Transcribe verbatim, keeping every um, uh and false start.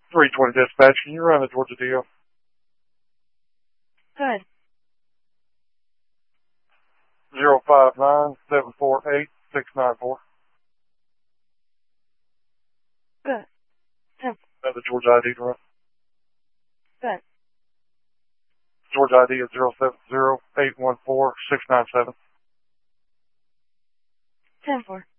three twenty dispatch, can you run the Georgia D O? Good. Zero five nine seven four eight six nine four. Good. Ten. Another Georgia I D to run. Good. Georgia I D is zero seven zero eight one four six nine seven. Ten four.